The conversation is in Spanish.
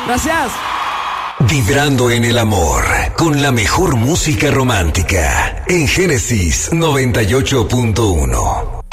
Gracias. Vibrando en el amor, con la mejor música romántica, en Génesis 98.1.